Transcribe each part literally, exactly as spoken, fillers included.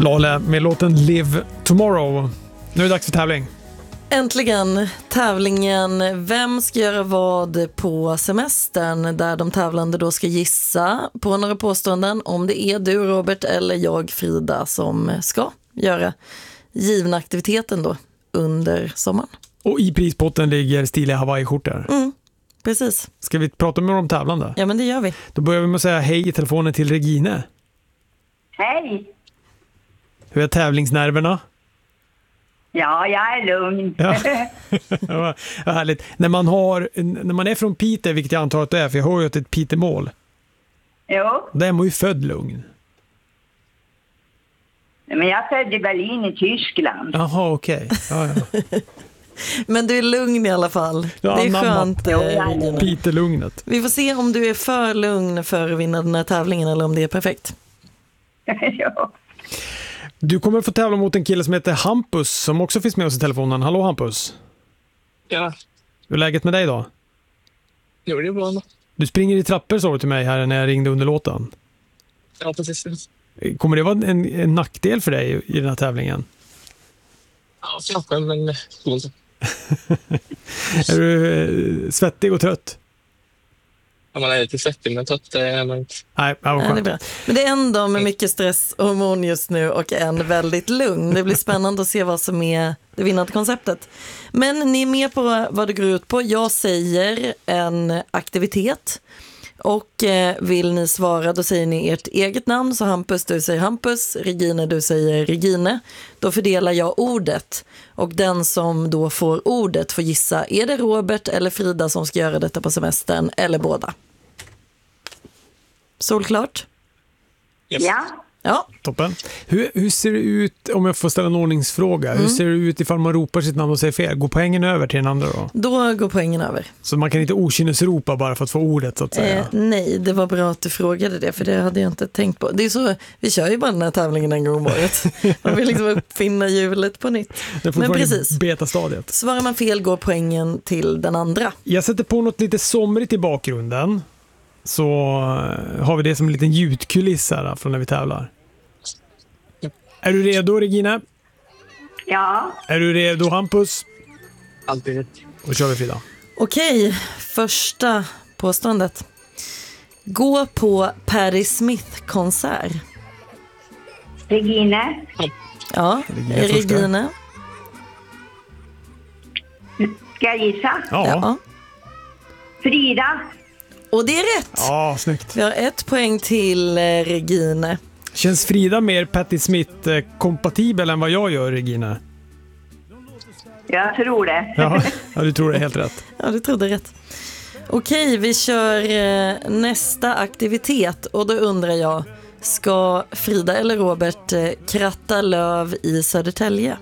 Lale med låten Live Tomorrow. Nu är det dags för tävling. Äntligen tävlingen Vem ska göra vad på semestern, där de tävlande då ska gissa på några påståenden om det är du Robert eller jag Frida som ska göra givna aktiviteten då under sommaren. Och i prispotten ligger stiliga Hawaii-skjortor. Mm, precis. Ska vi prata med de tävlande? Ja, men det gör vi. Då börjar vi med att säga hej i telefonen till Regine. Hej! Hur är tävlingsnerverna? Ja, jag är lugn. Ja. Ja, härligt. När man, har, när man är från Piteå, vilket jag antar att det är, för jag har ju ett Piteå-mål. Jo, Där är man ju född lugn. men jag födde i Berlin i Tyskland. Jaha, okej. Okay. Ja, ja. Men du är lugn i alla fall. Ja, det är namn- skönt. eh, Regina. Piteå-lugnet. Vi får se om du är för lugn för att vinna den här tävlingen eller om det är perfekt. Jo. Du kommer få tävla mot en kille som heter Hampus som också finns med oss i telefonen. Hallå Hampus. Ja, Hur är läget med dig då? jo, det är bra. Du springer i trappor, sa du till mig här när jag ringde under låten. Ja, precis. Kommer det vara en, en nackdel för dig i den här tävlingen? Ja, kanske, men coolt. Är du eh, svettig och trött? Ja, man är lite svettig, men trött är man inte. Nej, ja, vad Ja, det är skönt. bra. Men det är en dag med mycket stress och hormon just nu och en väldigt lugn. Det blir spännande att se vad som är det vinnande konceptet. Men ni är med på vad det går ut på. Jag säger en aktivitet och eh, vill ni svara då säger ni ert eget namn. Så Hampus, du säger Hampus, Regine, du säger Regine. Då fördelar jag ordet och den som då får ordet får gissa, är det Robert eller Frida som ska göra detta på semestern eller båda? Solklart? Yes. Ja, Ja. Toppen. Hur, hur ser det ut, om jag får ställa en ordningsfråga, Mm. hur ser det ut ifall man ropar sitt namn och säger fel? Går poängen över till den andra då? Då går poängen över. Så man kan inte okynnesropa bara för att få ordet så att säga? Eh, nej, det var bra att du frågade det, för det hade jag inte tänkt på. Det är så, vi kör ju bara den här tävlingen en gång om året. Man vill liksom uppfinna hjulet på nytt. Det är Men fortfarande precis, betastadiet. svarar man fel går poängen till den andra. Jag sätter på något lite somrigt i bakgrunden. Så eh, har vi det som en liten ljudkuliss här från när vi tävlar. Är du redo, Regina? ja, Är du redo, Hampus? Alltid rätt. Då kör vi, Frida. Okej, första påståendet. Gå på Patti Smith-konsert. Regine, Ja, Regina första. Regine. ska jag gissa? Ja, ja. Ja. Frida, Och det är rätt. ja, snyggt. Vi har ett poäng till eh, Regine. Känns Frida mer Patti Smith-kompatibel än vad jag gör, Regina? jag tror det. Ja, ja, du tror det är helt rätt. Ja, du trodde rätt. Okej, vi kör eh, nästa aktivitet och då undrar jag, ska Frida eller Robert eh, kratta löv i Södertälje?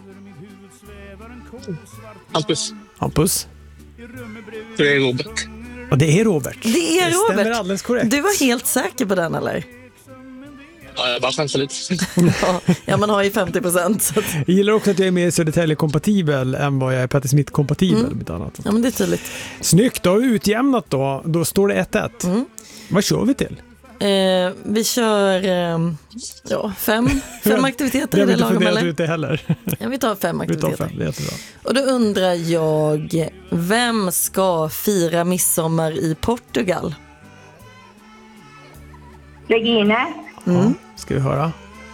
Hampus, Hampus? det är Robert. Och det är Robert. Det är Det stämmer Robert. alldeles korrekt. Du var helt säker på den, eller? Ja, jag bara chansar lite. Ja, ja, man har ju femtio procent. Så att, Jag gillar också att jag är mer Södertälje-kompatibel än vad jag är Patti Smith-kompatibel. Mm. Med annat. ja, men det är tydligt. Snyggt, då har vi utjämnat då. Då står det ett ett. Mm. Vad kör vi till? Eh, vi kör eh, ja, fem, fem aktiviteter Jag i har det inte lagom, funderat eller? ut det heller. Ja, vi tar fem Vi tar aktiviteter. fem, det är jättebra. Och då undrar jag, vem ska fira midsommar i Portugal? Regine, Mm. Ja, ska vi höra?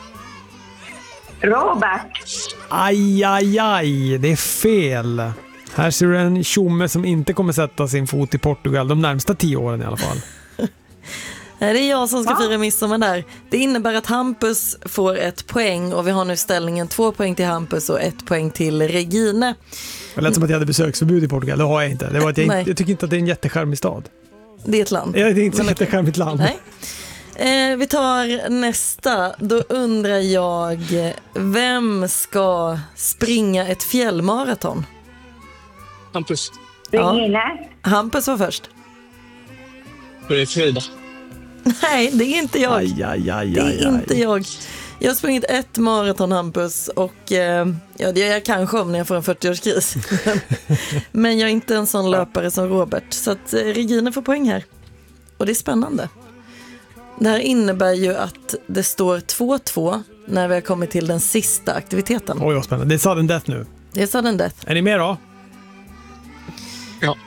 Robert, Aj, aj, aj, det är fel. Här ser du en tjomme som inte kommer sätta sin fot i Portugal de närmsta tio åren i alla fall. Det är jag som ska Va? fira midsommar där. Det innebär att Hampus får ett poäng och vi har nu ställningen två poäng till Hampus och ett poäng till Regine. Det lät som att jag hade besöksförbud i Portugal, det har jag inte. Det var att jag, Nej. inte, jag tycker inte att det är en jättecharmig stad. Det är ett land. Ja, det är inte Men ett okej. jättecharmigt land. Nej. Eh, vi tar nästa. Då undrar jag, vem ska springa ett fjällmaraton? Hampus, Ja. Regine, Hampus var först. det är Frida. Nej, det är inte jag. Aj, aj, aj, Det aj, är inte aj. jag. Jag har sprungit ett maraton, Hampus, och eh, ja, det gör jag kanske om när jag får en fyrtioårskris. Men jag är inte en sån löpare som Robert. Så att eh, Regina får poäng här. Och det är spännande. Det här innebär ju att det står två två när vi har kommit till den sista aktiviteten. Oj, vad spännande. Det är sudden death nu. Det är sudden death. Är ni med då? Ja.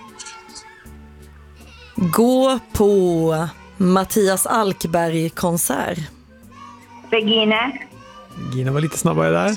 Gå på Mattias Alkberg-konsert. Regine. Gina var lite snabbare där.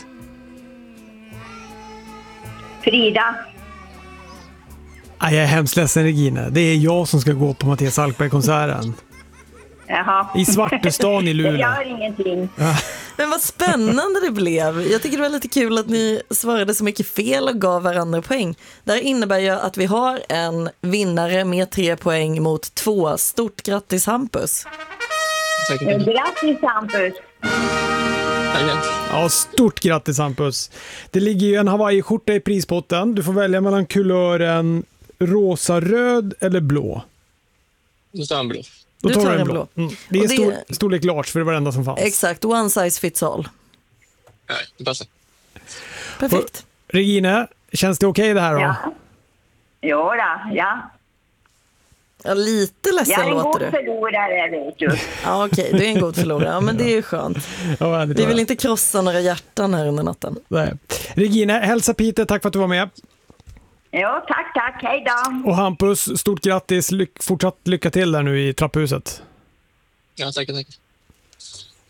Frida. Aj, jag är hemskt ledsen, Regina. Det är jag som ska gå på Mattias Alkberg-konserten. Jaha. I Svartestan i Det Luleå. gör ingenting. Men vad spännande det blev. Jag tycker det var lite kul att ni svarade så mycket fel och gav varandra poäng. Det här innebär ju att vi har en vinnare med tre poäng mot två. Stort grattis Hampus. Tack. Grattis Hampus. Tack. Ja, stort grattis Hampus. Det ligger ju en Hawaii-skjorta i prispotten. Du får välja mellan kulören rosa, röd eller blå. Nu står han blå. Då Du tar tar du en en blå. blå. Mm. Det är Och det- stor, storlek large, för det var det enda som fanns. Exakt, one size fits all. Nej, det passar. Perfekt. Regina, känns det okej det här då? Ja. Jo då, ja. Ja, lite Jag ledsen är en god låter du. förlorare, vet du. Ja, okej, du är en god förlorare. Ja, men det är ju skönt. Ja, vad härligt Vi att vill höra. inte krossa några hjärtan här under natten. Nej. Regina, hälsa Peter, tack för att du var med. Jo, tack, tack. Hej då. Och Hampus, stort grattis. Lyck, fortsatt lycka till där nu i trapphuset. Ja, tack, tack.